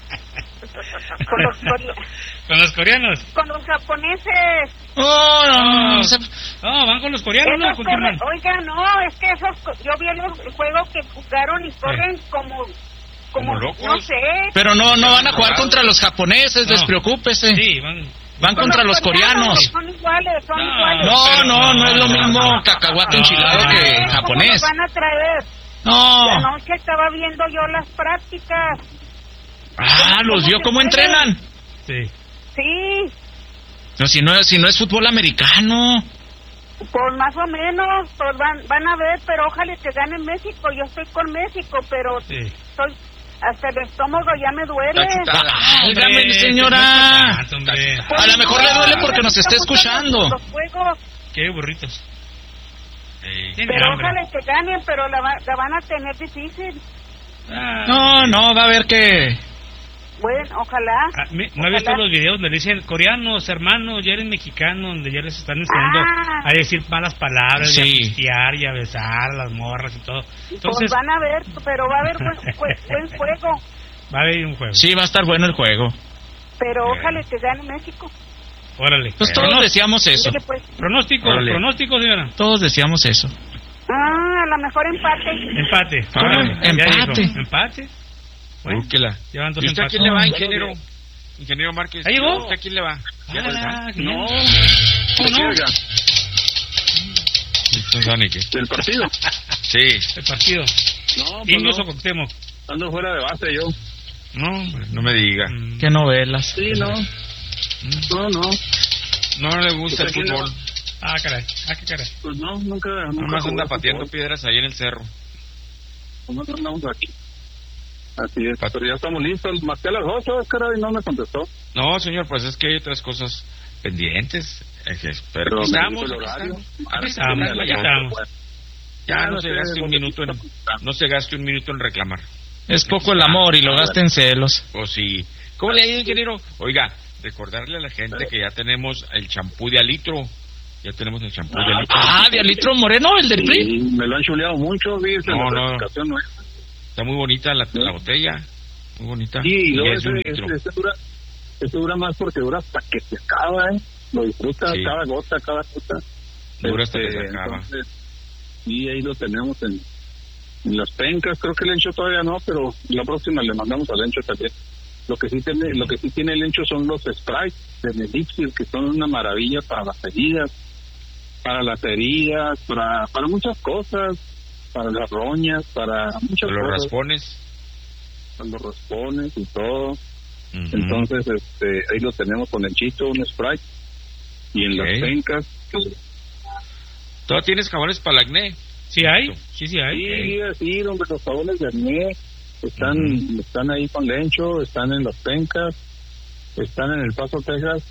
¿Con los coreanos? Con los japoneses. No, van con los coreanos, ¿no? Oiga, no, es que yo vi el juego que jugaron y corren como locos. No sé. Pero no van a jugar contra los japoneses, despreocúpese. Sí, van contra los coreanos. Son iguales. No es lo mismo cacahuate enchilado que japonés. ¿Cómo los van a traer? No. La noche estaba viendo yo las prácticas. ¿Los vio cómo entrenan? Sí. No, si no es fútbol americano. Pues más o menos, pues van a ver, pero ojalá que gane México. Yo estoy con México, pero hasta el estómago ya me duele. Válgame, señora. A lo mejor le duele porque nos está escuchando. Los juegos. Qué burritos. Pero ojalá que ganen, pero la van a tener difícil. No, va a ver que... Bueno, ojalá. ¿No he visto los videos donde le dicen coreanos, hermanos, ya eres mexicano, donde ya les están enseñando a decir malas palabras, y a pistear y a besar a las morras y todo? Entonces, pues van a ver, pero va a haber buen juego. Va a haber un juego. Sí, va a estar bueno el juego. Pero ojalá que gane México. Órale. Pues todos decíamos eso. Pues. Pronóstico, señora. Todos decíamos eso. A lo mejor empate. Empate. Bueno, llevan 2 ¿Y usted a quién le va, ingeniero? Ingeniero Márquez. ¿Ahí llegó? ¿Usted a quién le va? No. ¿Del partido? Sí. El partido. No, Indios o Cuauhtémoc. Ando fuera de base yo. No me diga. ¿Qué novelas? Sí, no. No le gusta el fútbol. Caray. ¿Qué caray? Pues nunca nomás anda pateando piedras ahí en el cerro. Nosotros andamos aquí. Así es, pero ya estamos listos. Marqué a las 8, caray, no me contestó. No, señor, pues es que hay otras cosas pendientes. Pero estamos. Ya no se gaste un minuto en reclamar. Es poco el amor y lo gasta en celos. Pues sí. ¿Cómo le ha ido, ingeniero? Oiga, recordarle a la gente que ya tenemos el champú de Alitro. Ya tenemos el champú de Alitro. ¿De Alitro Moreno, el del PRI? Sí, me lo han chuleado mucho, fíjese. No. Está muy bonita la botella. Muy bonita. Sí, y luego es ese dura más porque dura hasta que se acaba, Lo disfruta cada gota. Dura hasta que se acaba. Entonces, y ahí lo tenemos en las pencas. Creo que el Lencho todavía no, pero la próxima le mandamos al Lencho también. Lo que sí tiene el Lencho son los sprays de Melixir, que son una maravilla para las heridas, para muchas cosas, para las roñas, para muchas cosas. Los raspones y todo. Entonces, ahí lo tenemos con el Chito, un spray. Y en las pencas. ¿Todavía tienes jabones para el acné? Sí hay. Sí hay. Sí, hombre, los jabones de acné están ahí con Lencho, están en las pencas, están en El Paso, Texas.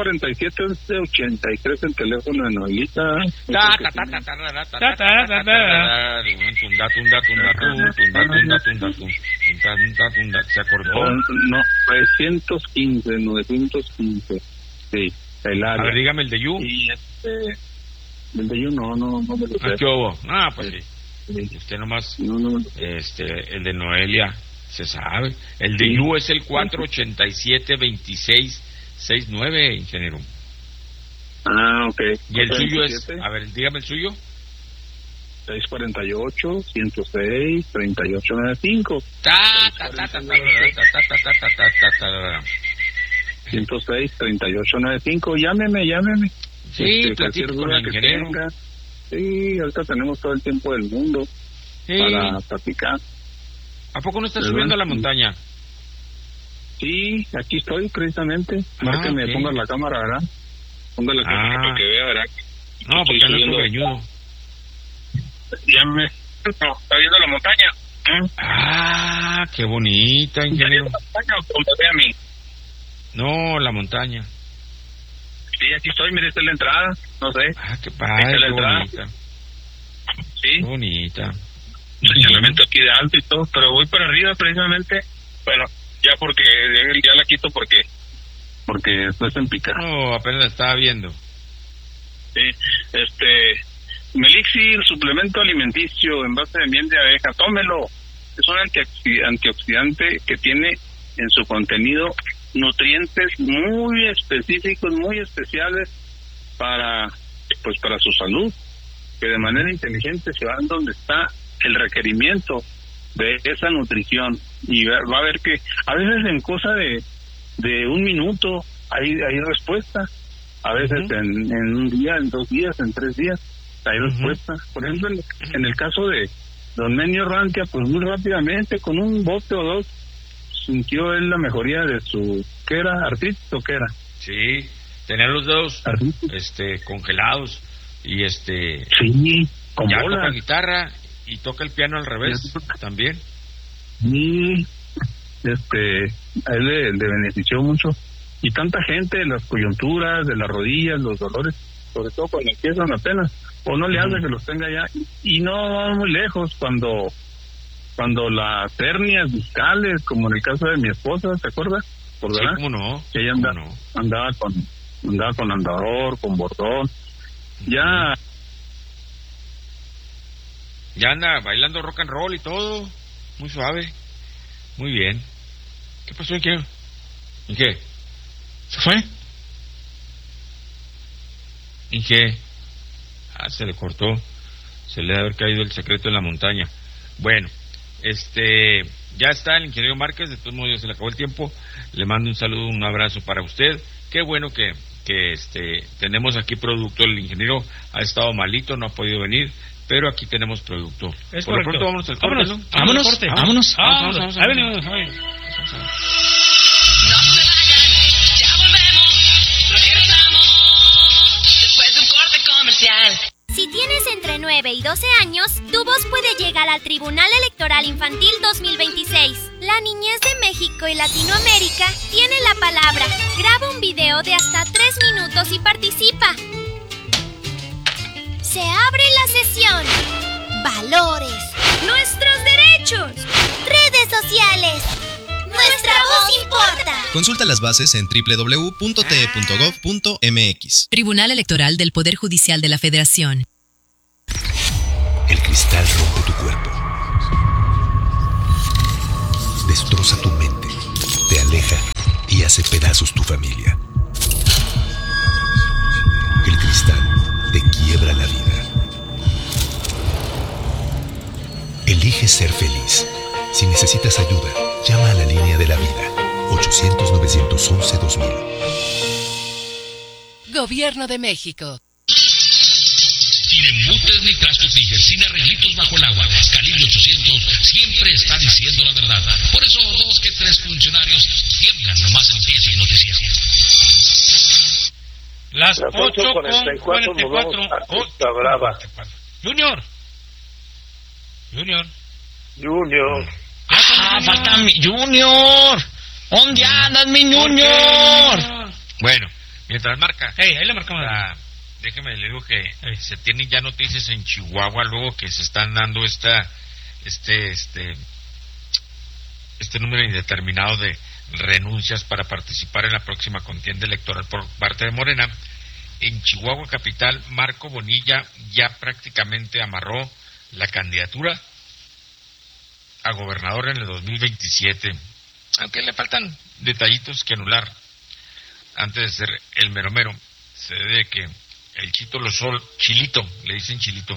247-83 el teléfono de Noelita. ¿Se acordó? No, 915. Sí, el área. A ver, dígame el de You. Y el de You no me lo sé. ¿Qué hubo? Pues sí. Usted nomás, el de Noelia se sabe. El de You es el 487-2669, ingeniero. Ok. ¿Y el suyo es? A ver, dígame el suyo. 648-106-3895. 106-3895. Llámeme. Sí, cualquier duda que tenga. Sí, ahorita tenemos todo el tiempo del mundo para platicar. ¿A poco no estás subiendo a la montaña? Sí, aquí estoy precisamente. Márqueme, ponga la cámara, ¿verdad? Ponga la cámara para que vea, ¿verdad? No, porque no es greñudo. Está viendo la montaña. Qué bonita, ingeniero. ¿La montaña o a mí? No, la montaña. Sí, aquí estoy, mire, esta es la entrada, no sé. Qué padre, qué bonita. Sí. Qué bonita. Señalamiento aquí de alto y todo, pero voy para arriba precisamente, bueno, ya la quito porque después en picar. No, apenas la estaba viendo. Sí, Melixir, suplemento alimenticio en base de miel de abeja, tómelo. Es un antioxidante que tiene en su contenido nutrientes muy específicos, muy especiales para su salud, que de manera inteligente se van donde está el requerimiento de esa nutrición, y va a ver que a veces en cosa de un minuto hay respuesta, a veces en un día, en 2 días, en 3 días hay respuesta. Por ejemplo, en el caso de don Menio Rantia, pues muy rápidamente, con un bote o 2, sintió él la mejoría de su, ¿qué era? ¿Artritis o qué era? Sí, tenía los dedos congelados y sí, con ya bolas. toca guitarra y toca el piano al revés también. Sí, a él le benefició mucho, y tanta gente, las coyunturas de las rodillas, los dolores, sobre todo cuando empiezan apenas, o no le hace que los tenga ya, y no va muy lejos, cuando las hernias discales, como en el caso de mi esposa, ¿te acuerdas? ¿Por verdad? Sí, ¿cómo no? Que ella andaba con andador, con bordón, ya anda bailando rock and roll y todo, muy suave, muy bien. ¿Qué pasó? ¿En qué? ¿Se fue? ¿En qué? Se le cortó, se le debe haber caído el secreto en la montaña. Bueno, ya está el ingeniero Márquez, de todos modos ya se le acabó el tiempo. Le mando un saludo, un abrazo para usted. Qué bueno que tenemos aquí producto. El ingeniero ha estado malito, no ha podido venir, pero aquí tenemos producto. Es Por correcto. lo pronto vámonos al corte, ¿no? Vámonos. Ahí venimos. No se vayan, ya volvemos, regresamos después de un corte comercial. Si tienes entre 9 y 12 años, tu voz puede llegar al Tribunal Electoral Infantil 2026. La niñez de México y Latinoamérica tiene la palabra. Graba un video de hasta 3 minutos y participa. Se abre la sesión. Valores. Nuestros derechos. Redes sociales. Nuestra voz importa. Consulta las bases en www.te.gov.mx. Tribunal Electoral del Poder Judicial de la Federación. El cristal rompe tu cuerpo. Destroza tu mente. Te aleja y hace pedazos tu familia. El cristal te quiebra la vida. Elige ser feliz. Si necesitas ayuda, llama a la línea de la vida. 800-911-2000. Gobierno de México. Sin embutes ni trastos ni sin arreglitos bajo el agua. Calibre 800 siempre está diciendo la verdad. Por eso 2 que 3 funcionarios tiemblan nomás empieza el noticiero. Las 8:44. Está brava. Junior. Falta mi Junior. ¿Dónde andas, mi Junior? Bueno, mientras marca. Ahí le marcamos. Déjeme, le digo que se tienen ya noticias en Chihuahua luego que se están dando este número indeterminado de renuncias para participar en la próxima contienda electoral por parte de Morena. En Chihuahua capital, Marco Bonilla ya prácticamente amarró la candidatura a gobernador en el 2027, aunque le faltan detallitos que anular antes de ser el mero mero. Se debe que el Chilito, le dicen Chilito,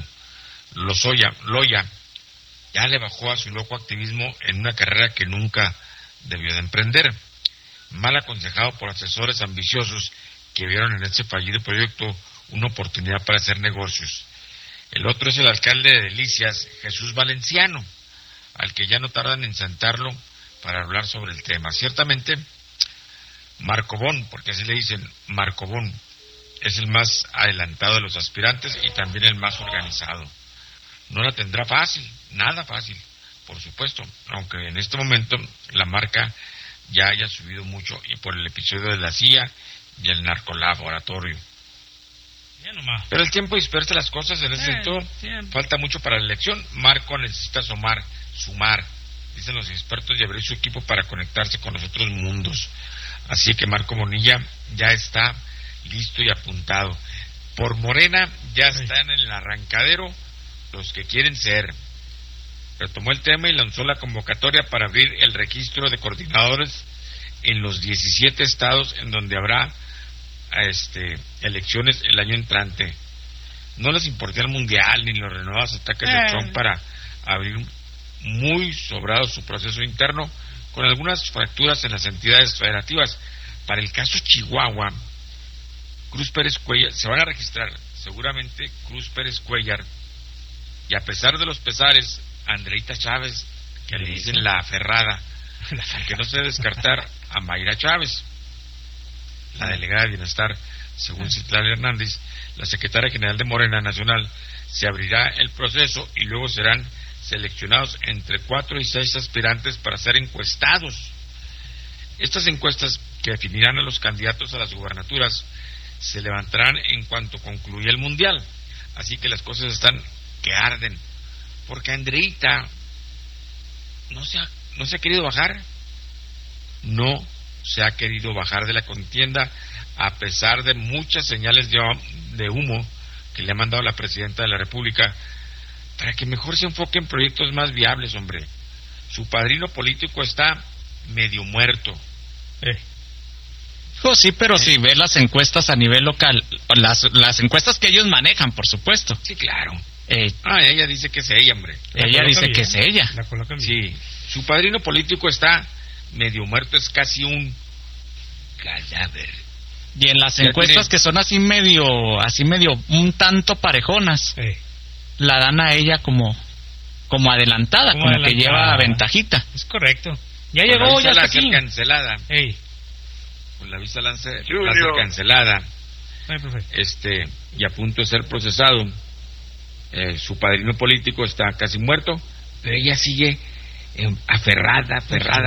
Loya, ya le bajó a su loco activismo en una carrera que nunca debió de emprender, mal aconsejado por asesores ambiciosos que vieron en este fallido proyecto una oportunidad para hacer negocios. El otro es el alcalde de Delicias, Jesús Valenciano, al que ya no tardan en sentarlo para hablar sobre el tema. Ciertamente, Marcobón, porque así le dicen, Marcobón, es el más adelantado de los aspirantes y también el más organizado. No la tendrá fácil, nada fácil, por supuesto, aunque en este momento la marca ya haya subido mucho y por el episodio de la CIA y el narcolaboratorio. Pero el tiempo dispersa las cosas en ese sentido. Falta mucho para la elección. Marco necesita sumar, dicen los expertos, y abrir su equipo para conectarse con los otros mundos. Así que Marco Bonilla ya está listo y apuntado. Por Morena ya están en el arrancadero los que quieren ser. Retomó el tema y lanzó la convocatoria para abrir el registro de coordinadores en los 17 estados en donde habrá elecciones el año entrante. No les importa el mundial ni los renovados ataques de Trump para abrir muy sobrado su proceso interno, con algunas fracturas en las entidades federativas. Para el caso Chihuahua, Cruz Pérez Cuellar, se van a registrar seguramente Cruz Pérez Cuellar, y a pesar de los pesares, Andreita Chávez, que le dicen la aferrada, que no se debe descartar a Mayra Chávez, la delegada de Bienestar, según Citlali Hernández, la secretaria general de Morena Nacional. Se abrirá el proceso y luego serán seleccionados entre 4 y 6 aspirantes para ser encuestados. Estas encuestas, que definirán a los candidatos a las gubernaturas, se levantarán en cuanto concluya el mundial. Así que las cosas están que arden, porque Andreita no se ha querido bajar, no se ha querido bajar de la contienda, a pesar de muchas señales de humo que le ha mandado la presidenta de la República para que mejor se enfoque en proyectos más viables, hombre. Su padrino político está medio muerto. Sí, pero si ves las encuestas a nivel local, las encuestas que ellos manejan, por supuesto. Sí, claro. Ella dice que es ella, hombre. Ella dice que es ella. Sí, su padrino político está medio muerto, es casi un cadáver. Y en las encuestas que son así medio un tanto parejonas, la dan a ella como adelantada, como que lleva ventajita. Es correcto. Ya llegó, ya está aquí. Cancelada. Con la visa láser cancelada. Y a punto de ser procesado. Su padrino político está casi muerto, pero ella sigue aferrada.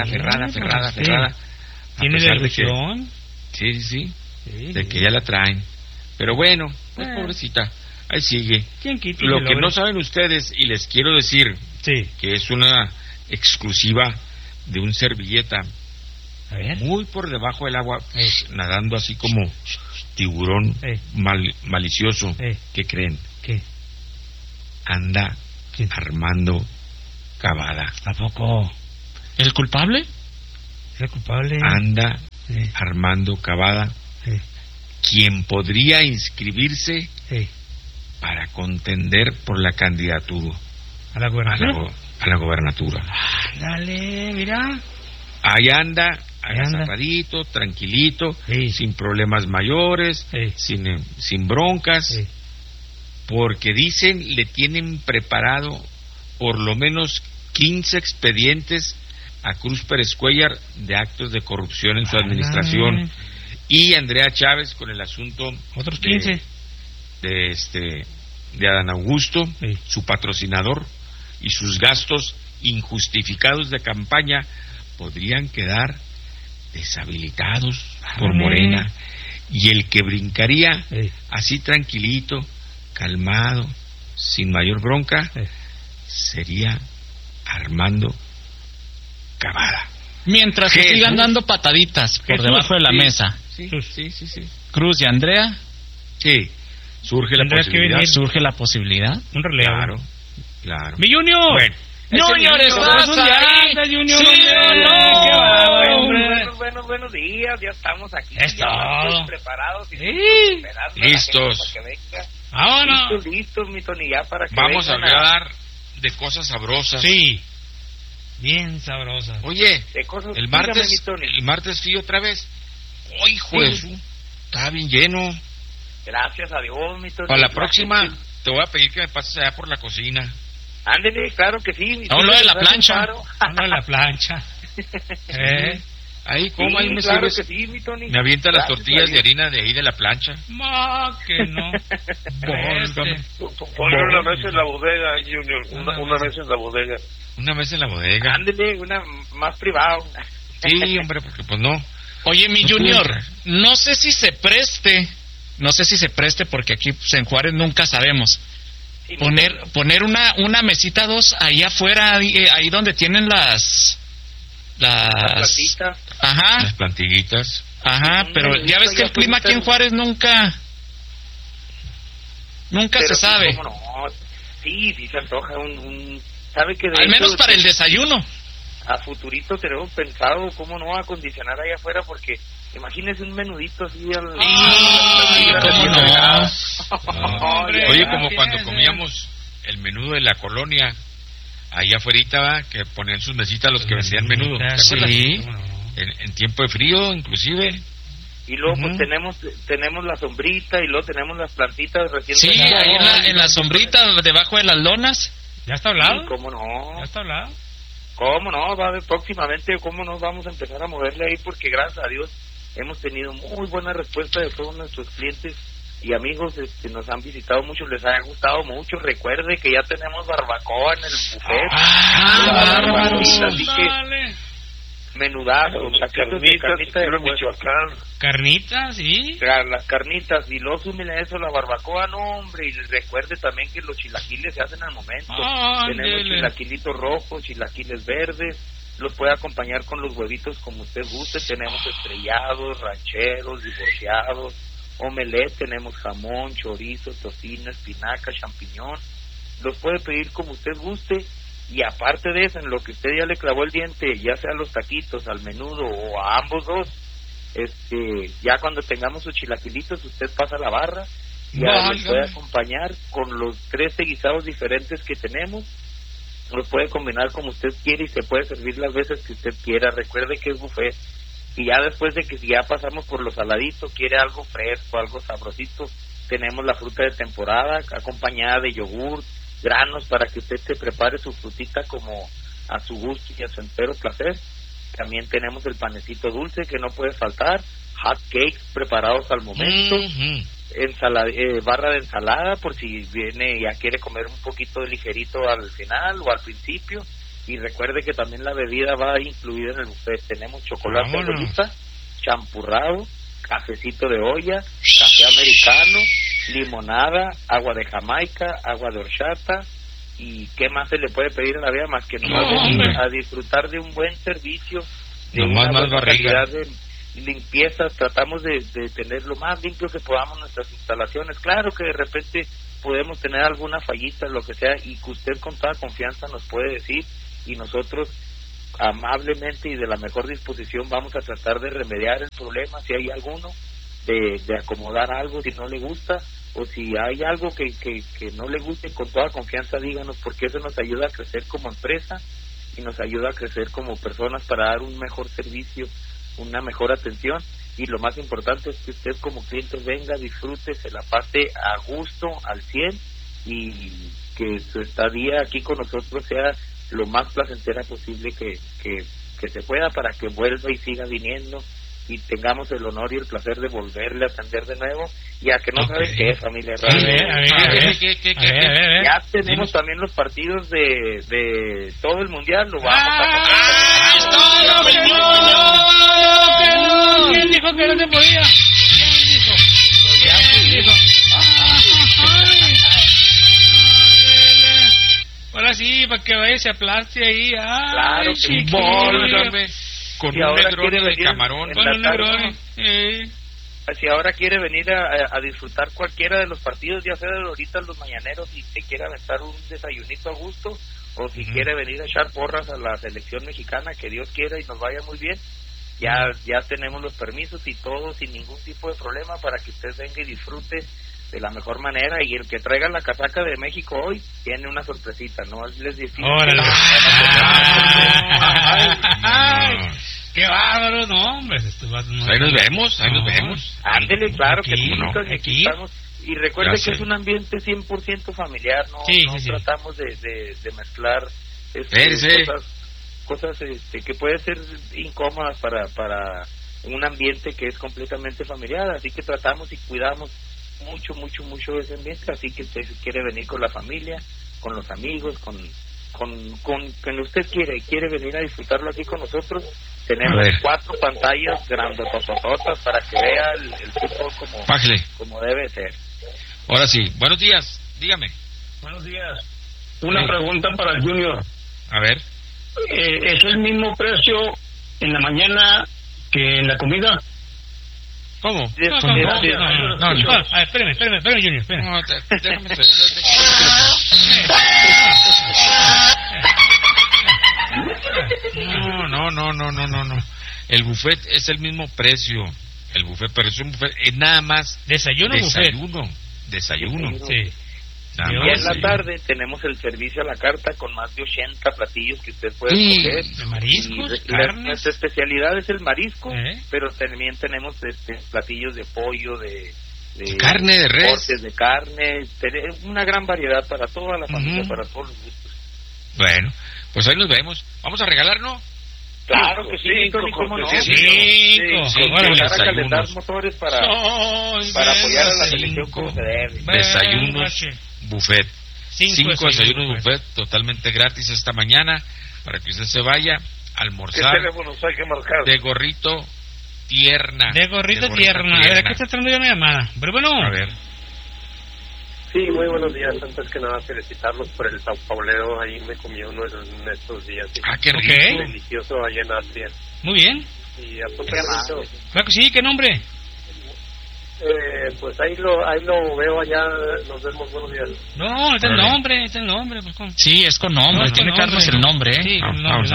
¿Tiene delusión? Sí, de que ya la traen. Pero bueno, pues pobrecita, ahí sigue. Lo que no saben ustedes, y les quiero decir que es una exclusiva de un servilleta, muy por debajo del agua, nadando así como tiburón malicioso. ¿Qué creen? ¿Qué? Anda Armando Cavada. ¿A poco? ¿El culpable? ¿El culpable? Anda Armando Cavada, quien podría inscribirse para contender por la candidatura a la gobernatura. A la gobernatura. Dale, mira. Ahí anda, agazapadito, tranquilito, sin problemas mayores, sin broncas, porque dicen le tienen preparado por lo menos 15 expedientes a Cruz Pérez Cuellar de actos de corrupción en su administración, y Andrea Chávez con el asunto otros 15 de Adán Augusto, su patrocinador, y sus gastos injustificados de campaña podrían quedar deshabilitados por Morena, y el que brincaría así tranquilito, calmado, sin mayor bronca, sería Armando Cavada. Mientras se sigan dando pataditas por debajo de la mesa. Sí. Cruz y Andrea. Sí. Surge la posibilidad. Un relevo. Claro. ¡Mi Junior! Bueno. ¡Junior, estás ahí! ¡Junior! ¡Qué buenos días! Ya estamos aquí. ¡Estamos preparados. ¡Listos! ¡Vámonos! Listos, mi Tony, ya para que vamos a hablar de cosas sabrosas. Sí. Bien sabrosas. Oye, el martes fui otra vez. ¡Ay, hijo de su! Estaba bien lleno. Gracias a Dios, mi Tony. Para la próxima te voy a pedir que me pases allá por la cocina. Ándele, claro que sí. Hablo de la plancha. Hablo de la plancha. Ahí, ¿cómo? Sí, ahí me claro sirves. que sí, mi Tony. Me avienta las tortillas de harina de ahí de la plancha. Que no. Ponle una mesa en la bodega, Junior. Una mesa en la bodega. Una mesa en la bodega. Ándele, una más privado. Sí, hombre, porque pues no. Oye, mi Junior, no sé si se preste porque aquí pues, en Juárez nunca sabemos. Sí, poner una mesita 2 ahí afuera, ahí donde tienen las plantitas. Ajá. Las plantiguitas. Ajá, pero ya ves que el clima aquí en Juárez nunca se sabe. ¿Cómo no? Sí, se antoja ¿sabe que al menos para el desayuno? A futurito tenemos pensado, ¿cómo no? Acondicionar allá afuera, porque imagínese un menudito así ¿cómo no? Oye, como cuando comíamos el menudo de la colonia, ahí afuera, que ponían sus mesitas los que vendían menudo. Sí. En tiempo de frío, inclusive. Y luego pues tenemos la sombrita, y luego tenemos las plantitas recién. Sí, ahí en la sombrita, debajo de las lonas. ¿Ya está hablado? Sí, ¿cómo no? ¿Ya está hablado? ¿Cómo no? Va a haber próximamente, ¿cómo no? Vamos a empezar a moverle ahí, porque gracias a Dios hemos tenido muy buena respuesta de todos nuestros clientes y amigos. Nos han visitado mucho, les ha gustado mucho. Recuerde que ya tenemos barbacoa en el buffet. Así que menudazo, carnitas de Michoacán. Carnitas, sí. Las carnitas, y luego súmele a eso la barbacoa, no hombre, y recuerde también que los chilaquiles se hacen al momento. Tenemos chilaquilitos rojos, chilaquiles verdes, los puede acompañar con los huevitos como usted guste. Tenemos estrellados, rancheros, divorciados, omelette, tenemos jamón, chorizo, tocino, espinaca, champiñón. Los puede pedir como usted guste. Y aparte de eso, en lo que usted ya le clavó el diente, ya sea a los taquitos, al menudo o a ambos dos, ya cuando tengamos sus chilaquilitos, usted pasa a la barra y los puede acompañar con los 13 guisados diferentes que tenemos. Los puede combinar como usted quiere y se puede servir las veces que usted quiera. Recuerde que es buffet. Y ya después de que ya pasamos por lo saladito, quiere algo fresco, algo sabrosito, tenemos la fruta de temporada acompañada de yogur, granos, para que usted se prepare su frutita como a su gusto y a su entero placer. También tenemos el panecito dulce que no puede faltar, hot cakes preparados al momento, barra de ensalada por si viene y ya quiere comer un poquito de ligerito al final o al principio. Y recuerde que también la bebida va incluida en el buffet. Tenemos chocolate abuelita, champurrado, cafecito de olla, café americano, limonada, agua de Jamaica, agua de horchata. ¿Y qué más se le puede pedir a la vida más que nomás venir a disfrutar de un buen servicio Nomás una más barriga. calidad de limpieza. Tratamos de tener lo más limpio que podamos nuestras instalaciones. Claro que de repente podemos tener alguna fallita, lo que sea, y que usted con toda confianza nos puede decir, y nosotros amablemente y de la mejor disposición vamos a tratar de remediar el problema, si hay alguno, de acomodar algo si no le gusta, o si hay algo que no le guste, con toda confianza díganos, porque eso nos ayuda a crecer como empresa y nos ayuda a crecer como personas para dar un mejor servicio, una mejor atención, y lo más importante es que usted como cliente venga, disfrute, se la pase a gusto, al 100, y que su estadía aquí con nosotros sea lo más placentera posible que se pueda, para que vuelva y siga viniendo y tengamos el honor y el placer de volverle a atender de nuevo. Y a que no saben qué, familia ¿qué? Ya tenemos también los partidos de todo el mundial, lo vamos a no. ¿Quién dijo que no se podía? ¿Quién dijo? Ahora sí, para que vaya y se aplaste ahí. Claro, con un negroni de camarón. Con un negroni. Si ahora quiere venir a disfrutar cualquiera de los partidos, ya sea de ahorita los mañaneros, y se quiere aventar un desayunito a gusto, o si quiere venir a echar porras a la selección mexicana, que Dios quiera y nos vaya muy bien, ya tenemos los permisos y todo sin ningún tipo de problema, para que usted venga y disfrute de la mejor manera. Y el que traiga la casaca de México hoy tiene una sorpresita, ¿no? Les decimos. ¡Órale! ¡Qué bárbaro! No, hombre. Ahí nos vemos. Ándele, claro aquí, que sí. No, aquí estamos. Y recuerde que es un ambiente 100% familiar, no tratamos de mezclar cosas que pueden ser incómodas para un ambiente que es completamente familiar, así que tratamos y cuidamos mucho ese ambiente. Así que usted quiere venir con la familia, con los amigos, con quien usted quiere venir a disfrutarlo aquí con nosotros, tenemos 4 pantallas grandototototas para que vea el fútbol como debe ser. Ahora sí, buenos días, dígame. Buenos días. Una pregunta para el Junior. A ver. ¿Es el mismo precio en la mañana que en la comida? ¿Cómo? No. Espérame, Junior, espérame. No, déjame No. El buffet es el mismo precio. El buffet, pero es un buffet, es nada más desayuno. Sí. Y en la tarde tenemos el servicio a la carta con más de 80 platillos que usted puede escoger. ¿De mariscos? Nuestra especialidad es el marisco, pero también tenemos platillos de pollo, de carne, de res, cortes de carne, una gran variedad para toda la familia, para todos los gustos. Bueno, pues ahí nos vemos. ¿Vamos a regalar, no? Claro que sí, ¿cómo no? Para calentar motores para apoyar a la selección como se debe. Desayunos buffet. 5 desayunos buffet totalmente gratis esta mañana para que usted se vaya a almorzar. ¿Qué teléfonos hay que marcar? De gorrito tierna. A ver, aquí está entrando ya una llamada. Pero bueno. A ver. Sí, muy buenos días. Antes que nada, felicitarlos por el Sao Pauleo. Ahí me comí uno en estos días. Qué rico. Delicioso allá en Austria. Muy bien. Y apuntamento. Claro que sí, ¿qué nombre? Pues ahí lo veo allá. Nos vemos, buenos días. No, es el nombre. Pues, ¿cómo? Sí, es con nombre. Tiene que darnos el nombre, Sí, vamos.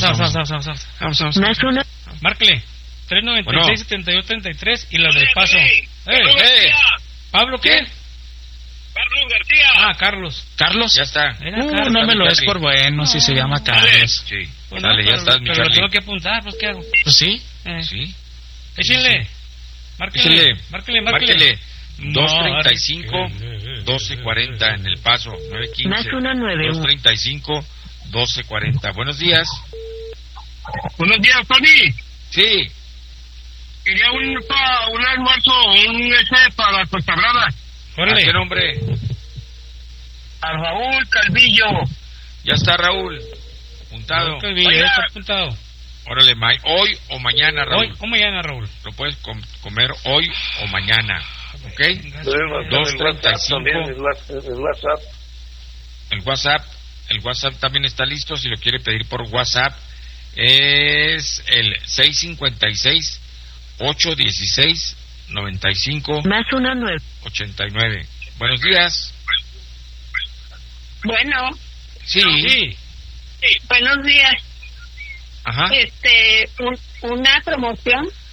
Márquele. 396-7233 y las del paso. ¿Pablo qué? Carlos García. Carlos. Ya está. No me lo des por bueno si se llama Carlos. Sí. Pues Dale, ya estás, mi Pero lo Charlie. tengo que apuntar, pues ¿qué hago? Pues sí. Sí. Échenle. Márquele. 235-1240 en el paso. 915. 235-1240. Buenos días. Buenos días, Tony. Sí. Quería un almuerzo, para Costa Brava. ¿A qué nombre? A Raúl Calvillo. Ya está, Raúl. Apuntado. Está apuntado. Órale, hoy o mañana, Raúl. Hoy o mañana, Raúl. Lo puedes comer hoy o mañana. ¿Ok? 235. El WhatsApp también está listo. Si lo quiere pedir por WhatsApp, Es el 656-816-95 más 19 89. Buenos días. Bueno. Sí. Buenos días. Ajá. Una promoción